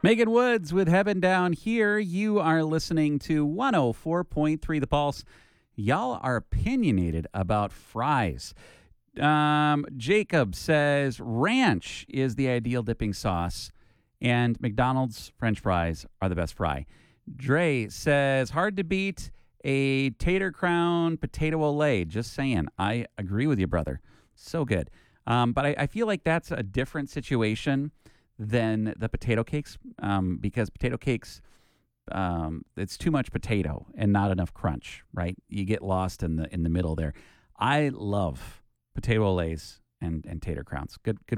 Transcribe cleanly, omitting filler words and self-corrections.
Megan Woods with Heaven Down Here. You are listening to 104.3 The Pulse. Y'all are opinionated about fries. Jacob says ranch is the ideal dipping sauce, and McDonald's French fries are the best fry. Dre says hard to beat a tater crown potato olay. Just saying. I agree with you, brother. So good. But I feel like that's a different situation than the potato cakes, because potato cakes, it's too much potato and not enough crunch, right? You get lost in the middle there. I love potato olays and tater crowns. Good